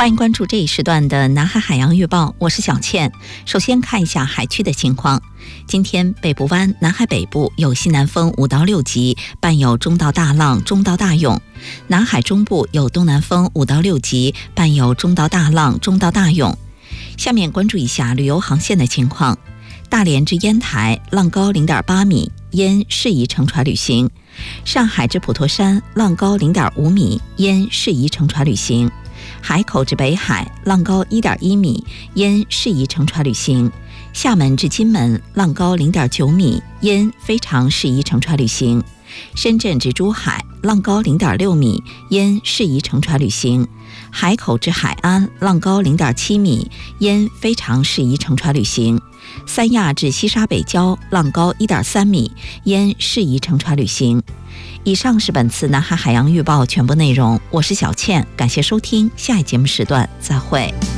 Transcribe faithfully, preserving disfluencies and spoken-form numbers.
欢迎关注这一时段的南海海洋预报，我是小倩。首先看一下海区的情况。今天北部湾、南海北部有西南风五到六级，伴有中到大浪、中到大涌；南海中部有东南风五到六级，伴有中到大浪、中到大涌。下面关注一下旅游航线的情况。大连至烟台浪高 零点八米，烟适宜乘船旅行；上海至普陀山浪高 零点五米，烟适宜乘船旅行；海口至北海浪高 一点一米，烟适宜乘船旅行；厦门至金门浪高 零点九米，烟非常适宜乘船旅行；深圳至珠海浪高 零点六米，烟适宜乘船旅行；海口至海安浪高 零点七米，烟非常适宜乘船旅行；三亚至西沙北礁浪高 一点三米，烟适宜乘船旅行。以上是本次南海海洋预报全部内容，我是小倩，感谢收听，下一节目时段再会。